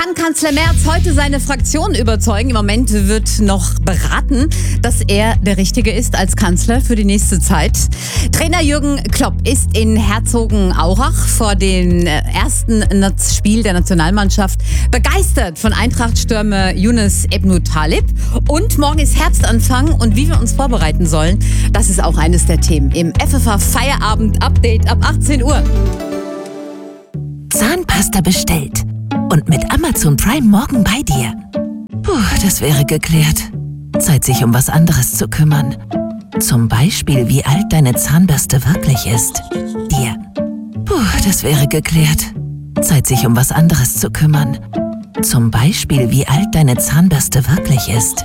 Kann Kanzler Merz heute seine Fraktion überzeugen? Im Moment wird noch beraten, dass er der Richtige ist als Kanzler für die nächste Zeit. Trainer Jürgen Klopp ist in Herzogenaurach vor dem ersten Spiel der Nationalmannschaft begeistert von Eintracht-Stürmer Younes Ebnou-Taleb. Und morgen ist Herbstanfang und wie wir uns vorbereiten sollen, das ist auch eines der Themen im FFH Feierabend Update ab 18 Uhr. Zahnpasta bestellt und mit Amazon Prime morgen bei dir. Puh, das wäre geklärt. Zeit, sich um was anderes zu kümmern. Zum Beispiel, wie alt deine Zahnbürste wirklich ist. Dir. Puh, das wäre geklärt. Zeit, sich um was anderes zu kümmern. Zum Beispiel, wie alt deine Zahnbürste wirklich ist.